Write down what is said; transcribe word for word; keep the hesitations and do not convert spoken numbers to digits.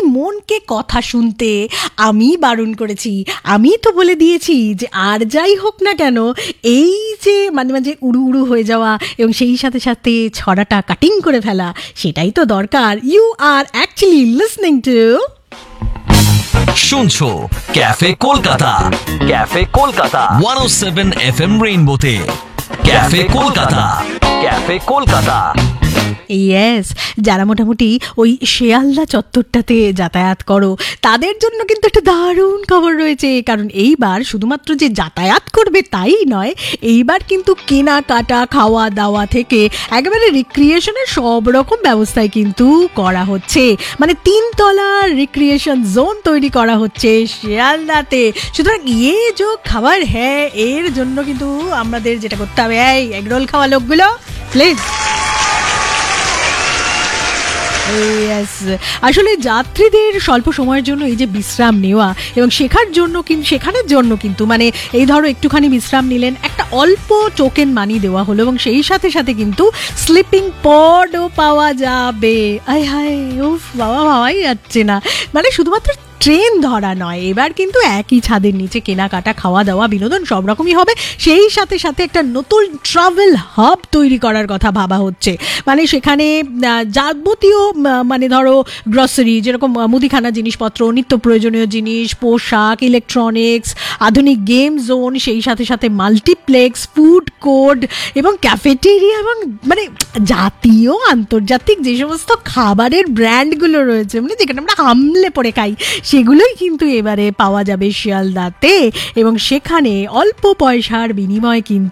মনকে কথা শুনতে আমি বারণ করেছি। আমি তো বলে দিয়েছি যে আর যাই হোক না কেন, এই যে মাঝে মাঝে উড়ু উড়ু হয়ে যাওয়া এবং সেই সাথে সাথে ছড়াটা কাটিং করে ফেলা, সেটাই তো দরকার। You R actually listening to শুনছো ক্যাফে কলকাতা, ক্যাফে কলকাতা একশো সাত F M রেইনবোতে। Cafe Kolkata, cafe Kolkata. Yes, যারা মোটামুটি ওই শিয়ালদা চত্বরটাতে যাতায়াত করো তাদের জন্য কিন্তু একটা দারুণ খবর রয়েছে। কারণ এইবার শুধুমাত্র যে যাতায়াত করবে তাই নয়, এইবার কিন্তু কেনাকাটা, খাওয়া দাওয়া থেকে একেবারে রিক্রিয়েশনের সব রকম ব্যবস্থাই কিন্তু করা হচ্ছে। মানে তিনতলা রিক্রিয়েশন জোন তৈরি করা হচ্ছে শিয়ালদাতে। সুতরাং ইয়ে যে খাবার, হ্যাঁ, এর জন্য কিন্তু আমাদের যেটা করতে হবে, এই এগরোল খাওয়া লোকগুলো প্লিজ। আসলে যাত্রীদের স্বল্প সময়ের জন্য এই যে বিশ্রাম নেওয়া এবং শেখার জন্য কিন্তু শেখানোর জন্য কিন্তু মানে এই ধরো একটুখানি বিশ্রাম নিলেন, একটা অল্প টোকেন মানি দেওয়া হলো এবং সেই সাথে সাথে কিন্তু স্লিপিং পডও পাওয়া যাবে। আয় হায়, উফ বাবা, ভাবাই যাচ্ছে না। মানে শুধুমাত্র ট্রেন ধরা নয়, এবার কিন্তু একই ছাদের নিচে কেনাকাটা, খাওয়া দাওয়া, বিনোদন সব রকমই হবে। সেই সাথে সাথে একটা নতুন ট্রাভেল হাব তৈরি করার কথা ভাবা হচ্ছে। মানে সেখানে যাবতীয় মানে ধরো গ্রসারি, যেরকম মুদিখানা জিনিসপত্র, নিত্য প্রয়োজনীয় জিনিস, পোশাক, ইলেকট্রনিক্স, আধুনিক গেম জোন, সেই সাথে সাথে মাল্টিপ্লেক্স, ফুড কোর্ট এবং ক্যাফেটেরিয়া এবং মানে জাতীয় আন্তর্জাতিক যে সমস্ত খাবারের ব্র্যান্ডগুলো রয়েছে, মানে যেখানে আমরা হামলে পড়ে খাই, সেগুলোই কিন্তু এবারে পাওয়া যাবে শিয়ালদাতে। এবং সেখানে অল্প পয়সার বিনিময়ে কিন্তু